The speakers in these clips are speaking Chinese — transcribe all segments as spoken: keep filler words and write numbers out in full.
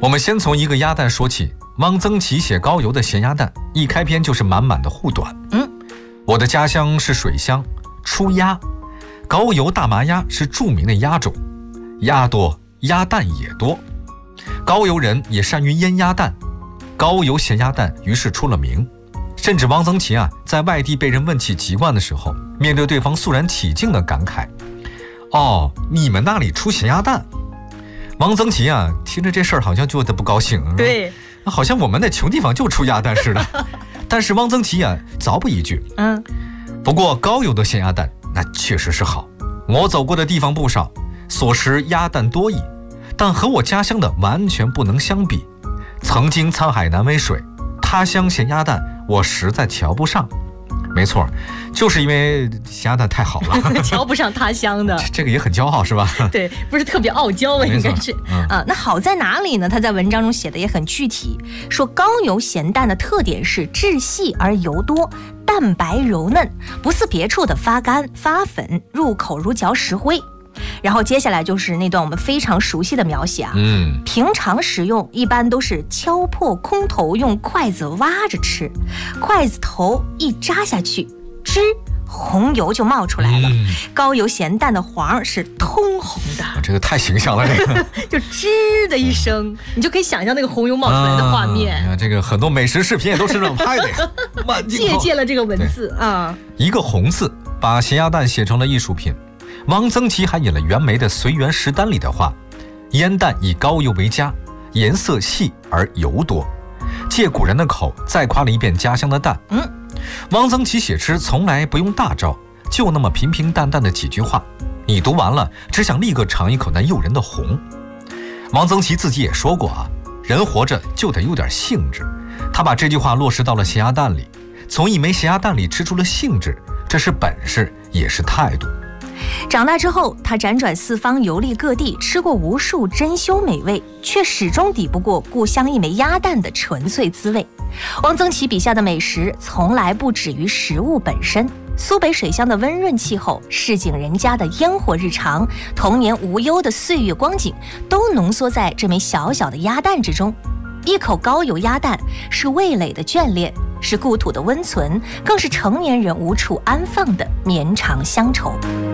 我们先从一个鸭蛋说起。汪曾祺写高邮的咸鸭蛋，一开篇就是满满的护短。 嗯， 我的家乡是水乡，出鸭。高邮大麻鸭是著名的鸭种，鸭多，鸭蛋也多。高邮人也善于腌鸭蛋，高邮咸鸭蛋于是出了名。甚至汪曾祺啊，在外地被人问起籍贯的时候，面对对方肃然起敬的感慨：“哦，你们那里出咸鸭蛋？”汪曾祺啊，听着这事儿好像觉得不高兴。 对。 好像我们那穷地方就出鸭蛋似的。但是汪曾祺啊，凿补一句， 嗯， 不过高邮的咸鸭蛋那确实是好，我走过的地方不少，所食鸭蛋多矣，但和我家乡的完全不能相比。曾经沧海难为水，他乡咸鸭蛋我实在瞧不上。没错，就是因为咸鸭蛋太好了， 瞧不上他乡的。 这个也很骄傲是吧？ 对，不是特别傲娇吧？应该是、嗯、啊。那好在哪里呢？他在文章中写的也很具体，说高邮咸蛋的特点是质细而油多，蛋白柔嫩，不似别处的发干发粉，入口如嚼石灰。然后接下来就是那段我们非常熟悉的描写啊， 嗯， 平常食用一般都是敲破空头，用筷子挖着吃，筷子头一扎下去，汁红油就冒出来了。嗯、高邮咸蛋的黄是通红的， 这个太形象了，这个就吱的一声，你就可以想象那个红油冒出来的画面。 啊、这个很多美食视频也都是这么拍的呀， 借鉴了这个文字啊。 一个红字把咸鸭蛋写成了艺术品。汪曾祺还引了袁枚的《随园食单》里的话：“腌蛋以高邮为佳，颜色细而油多。”借古人的口再夸了一遍家乡的蛋。 嗯， 汪曾祺写诗从来不用大招，就那么平平淡淡的几句话，你读完了只想立刻尝一口那诱人的红。汪曾祺自己也说过啊，人活着就得有点兴致。他把这句话落实到了咸鸭蛋里，从一枚咸鸭蛋里吃出了兴致，这是本事，也是态度。 长大之后，他辗转四方，游历各地，吃过无数珍馐美味，却始终抵不过故乡一枚鸭蛋的纯粹滋味。汪曾祺笔下的美食从来不止于食物本身，苏北水乡的温润气候，市井人家的烟火日常，童年无忧的岁月光景，都浓缩在这枚小小的鸭蛋之中。一口高邮鸭蛋是味蕾的眷恋，是故土的温存，更是成年人无处安放的绵长乡愁。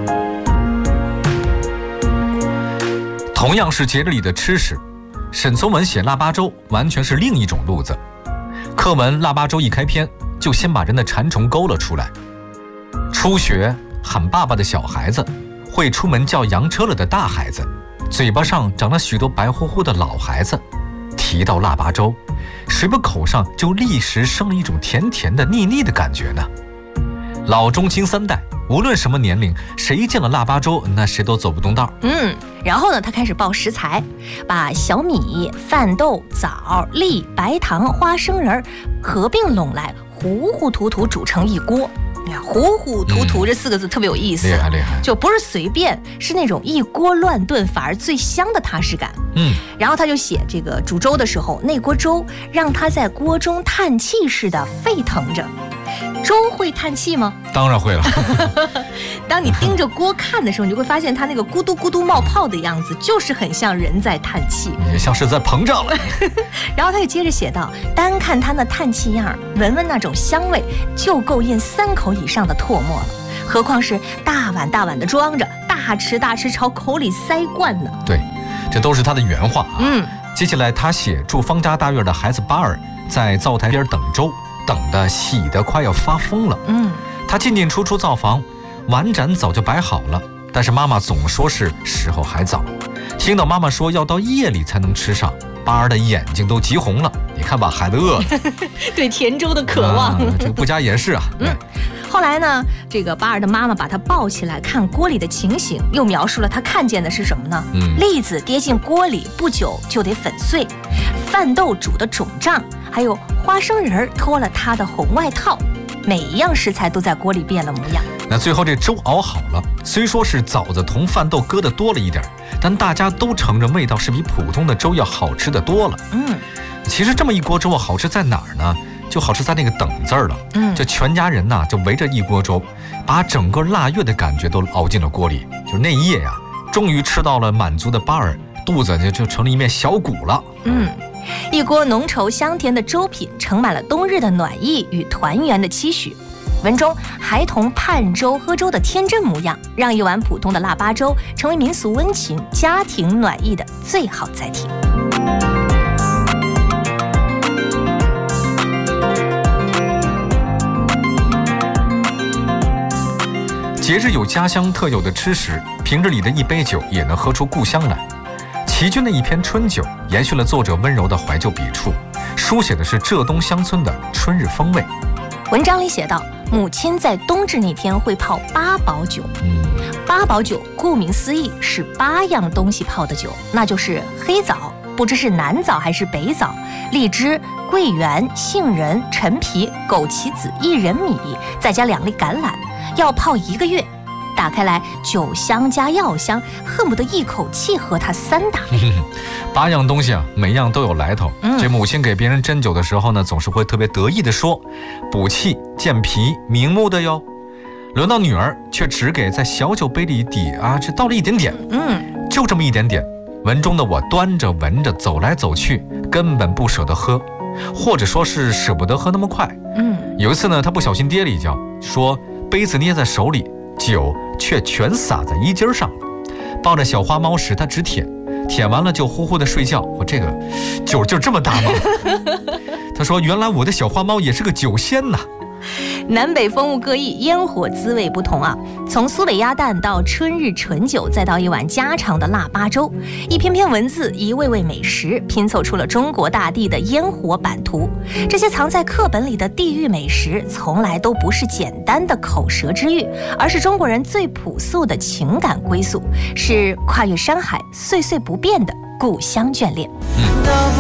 同样是节日里的吃食，沈从文写腊八粥完全是另一种路子。课文腊八粥一开篇就先把人的馋虫勾了出来。初学喊爸爸的小孩子，会出门叫洋车了的大孩子，嘴巴上长了许多白乎乎的老孩子。提到腊八粥，谁不口上就立时生了一种甜甜的腻腻的感觉呢？老中青三代，无论什么年龄，谁见了腊八粥，那谁都走不动道。 嗯，然后呢，他开始报食材，把小米、饭豆、枣、栗、白糖、花生仁合并拢来，糊糊涂涂煮成一锅。糊糊涂涂这四个字特别有意思， 厉害厉害， 就不是随便，是那种一锅乱炖反而最香的踏实感。 嗯， 然后他就写这个煮粥的时候，那锅粥让他在锅中叹气似的沸腾着。粥会叹气吗？ 当然会了。 当你盯着锅看的时候，你就会发现它那个咕嘟咕嘟冒泡的样子，就是很像人在叹气， 也像是在膨胀了。 然后他就接着写道：单看他那叹气样，闻闻那种香味，就够咽三口以上的唾沫了，何况是大碗大碗的装着，大吃大吃朝口里塞灌呢。 对，这都是他的原话啊。 嗯， 接下来他写住方家大院的孩子巴尔在灶台边等粥，等得喜得快要发疯了。 嗯， 他进进出出灶房，碗盏早就摆好了，但是妈妈总说是时候还早。听到妈妈说要到夜里才能吃上，巴尔的眼睛都急红了。你看把孩子饿了， 对甜粥的渴望， 啊、这不加掩饰啊。 嗯。后来呢，这个巴尔的妈妈把他抱起来看锅里的情形，又描述了他看见的是什么呢？ 嗯， 栗子跌进锅里不久就得粉碎，饭豆煮的肿胀，还有花生仁脱了他的红外套，每一样食材都在锅里变了模样。 那最后这粥熬好了，虽说是枣子同饭豆搁的多了一点，但大家都承认味道是比普通的粥要好吃的多了。 嗯， 其实这么一锅粥好吃在哪儿呢？就好吃在那个等字儿了。 嗯， 这全家人呐就围着一锅粥，把整个腊月的感觉都熬进了锅里。就那一夜呀、啊，终于吃到了满足的巴尔肚子就就成了一面小鼓了。 嗯，一锅浓稠香甜的粥品，盛满了冬日的暖意与团圆的期许。文中孩童盼粥喝粥的天真模样，让一碗普通的腊八粥成为民俗温情、家庭暖意的最好载体。 节日有家乡特有的吃食，平日里的一杯酒也能喝出故乡来。齐君的一篇春酒，延续了作者温柔的怀旧笔触，书写的是浙东乡村的春日风味。 文章里写道，母亲在冬至那天会泡八宝酒。 嗯， 八宝酒顾名思义是八样东西泡的酒，那就是黑枣，不知是南枣还是北枣，荔枝、桂圆、杏仁、陈皮、枸杞子、薏仁米，再加两粒橄榄，要泡一个月。打开来，酒香加药香，恨不得一口气喝它三打。 八样东西啊，每样都有来头。 嗯、 这母亲给别人斟酒的时候呢，总是会特别得意地说：“补气健脾，明目的哟。”轮到女儿，却只给在小酒杯里底啊，只倒了一点点。 嗯， 就这么一点点。文中的我端着闻着走来走去，根本不舍得喝，或者说是舍不得喝那么快。 嗯， 有一次呢，他不小心跌了一跤，说杯子捏在手里，酒却全洒在衣襟上。抱着小花猫时，他只舔，舔完了就呼呼的睡觉。我这个酒就这么大吗？他说：“原来我的小花猫也是个酒仙呐。” 南北风物各异，烟火滋味不同啊！从苏北鸭蛋到春日醇酒，再到一碗家常的腊八粥，一篇篇文字，一味味美食，拼凑出了中国大地的烟火版图。这些藏在课本里的地域美食，从来都不是简单的口舌之欲，而是中国人最朴素的情感归宿，是跨越山海、岁岁不变的故乡眷恋。 嗯。